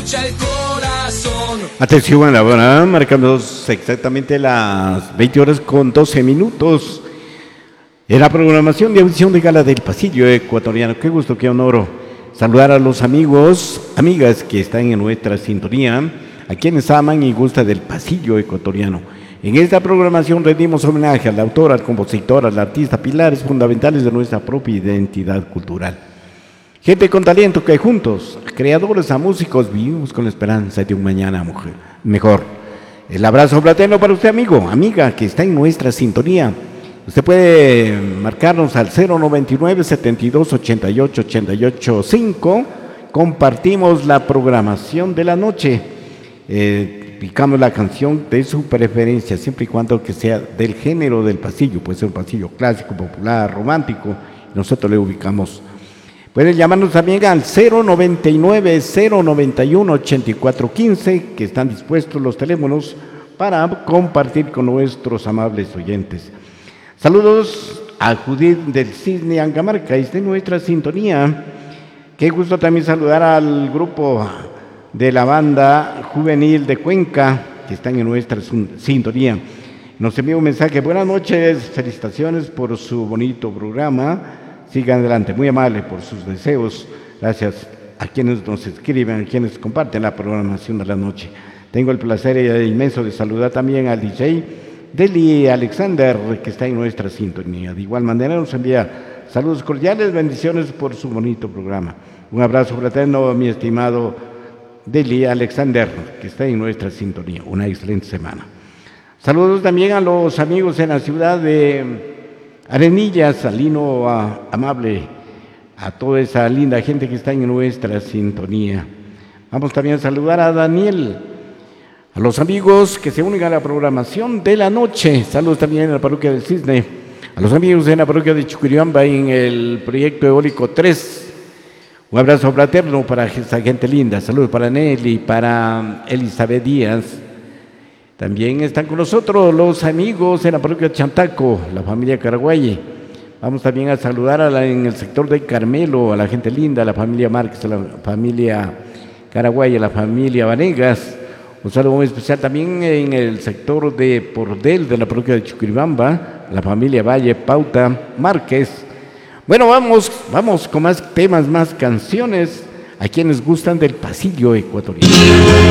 escucha el corazón. Atención a la hora, marcamos exactamente las 20 horas con 12 minutos. En la programación de audición de gala del Pasillo Ecuatoriano. Qué gusto, qué honor saludar a los amigos, amigas que están en nuestra sintonía, a quienes aman y gustan del Pasillo Ecuatoriano. En esta programación rendimos homenaje al autor, al compositor, al artista, pilares fundamentales de nuestra propia identidad cultural. Gente con talento que juntos, creadores a músicos, vivimos con la esperanza de un mañana mejor. El abrazo fraterno para usted, amigo, amiga, que está en nuestra sintonía. Usted puede marcarnos al 099-7288-885. Compartimos la programación de la noche. Picamos la canción de su preferencia, siempre y cuando que sea del género del pasillo. Puede ser un pasillo clásico, popular, romántico. Nosotros le ubicamos. Pueden llamarnos también al 099-091-8415, que están dispuestos los teléfonos para compartir con nuestros amables oyentes. Saludos a Judith del Cisne Angamarca, es de nuestra sintonía. Qué gusto también saludar al grupo de la banda juvenil de Cuenca, que están en nuestra sintonía. Nos envía un mensaje: buenas noches, felicitaciones por su bonito programa. Sigan adelante, muy amable por sus deseos. Gracias a quienes nos escriben, a quienes comparten la programación de la noche. Tengo el placer inmenso de saludar también al DJ Deli Alexander, que está en nuestra sintonía. De igual manera nos envía saludos cordiales, bendiciones por su bonito programa. Un abrazo fraterno, mi estimado Deli Alexander, que está en nuestra sintonía. Una excelente semana. Saludos también a los amigos en la ciudad de Arenillas, Salino amable, a toda esa linda gente que está en nuestra sintonía. Vamos también a saludar a Daniel, a los amigos que se unen a la programación de la noche. Saludos también en la parroquia del Cisne, a los amigos en la parroquia de Chuquiriamba en el proyecto eólico 3. Un abrazo fraterno para esa gente linda. Saludos para Nelly, para Elizabeth Díaz. También están con nosotros los amigos en la parroquia de Chantaco, la familia Caraguaye. Vamos también a saludar en el sector de Carmelo, a la gente linda, a la familia Márquez, a la familia Caraguaye, a la familia Vanegas. Un saludo muy especial también en el sector de Pordel, de la parroquia de Chuquiribamba, la familia Valle Pauta Márquez. Bueno, vamos con más temas, más canciones a quienes gustan del Pasillo Ecuatoriano.